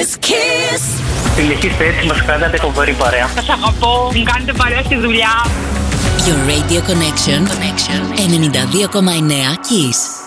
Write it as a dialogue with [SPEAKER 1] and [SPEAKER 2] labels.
[SPEAKER 1] Kiss.
[SPEAKER 2] Συνεχίστε έτσι, μας κρατάτε φοβερή παρέα.
[SPEAKER 3] Σας αγαπώ, μου κάνετε παρέα στη δουλειά.
[SPEAKER 1] Your Radio Connection 92,9 Kiss.